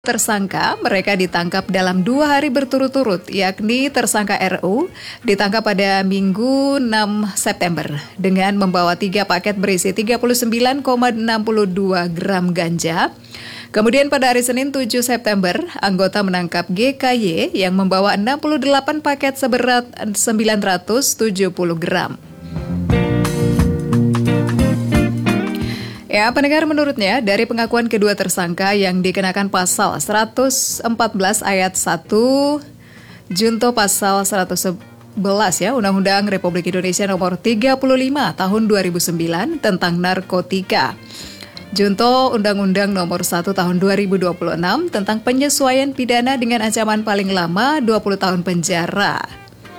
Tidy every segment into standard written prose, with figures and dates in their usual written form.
Tersangka mereka ditangkap dalam 2 hari berturut-turut, yakni tersangka RU ditangkap pada Minggu 6 September dengan membawa 3 paket berisi 39,62 gram ganja. Kemudian pada hari Senin 7 September, anggota menangkap GKY yang membawa 68 paket seberat 970 gram. Ya, pendengar, menurutnya dari pengakuan kedua tersangka yang dikenakan pasal 114 ayat 1 junto pasal 111 ya Undang-Undang Republik Indonesia nomor 35 tahun 2009 tentang narkotika. Junto Undang-Undang nomor 1 tahun 2026 tentang penyesuaian pidana dengan ancaman paling lama 20 tahun penjara.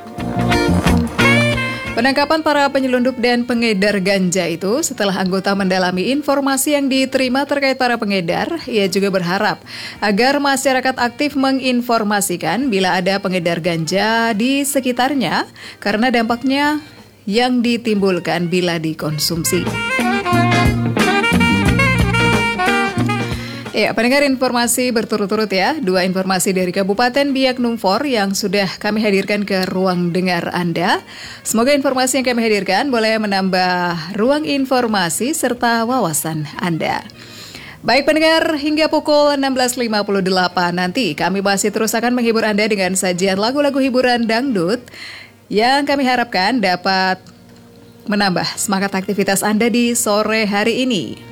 Penangkapan para penyelundup dan pengedar ganja itu setelah anggota mendalami informasi yang diterima terkait para pengedar. Ia juga berharap agar masyarakat aktif menginformasikan bila ada pengedar ganja di sekitarnya karena dampaknya yang ditimbulkan bila dikonsumsi. Ya, pendengar, informasi berturut-turut ya. 2 informasi dari Kabupaten Biak Numfor yang sudah kami hadirkan ke ruang dengar Anda. Semoga informasi yang kami hadirkan boleh menambah ruang informasi serta wawasan Anda. Baik pendengar, hingga pukul 16.58 nanti kami masih terus akan menghibur Anda dengan sajian lagu-lagu hiburan dangdut yang kami harapkan dapat menambah semangat aktivitas Anda di sore hari ini.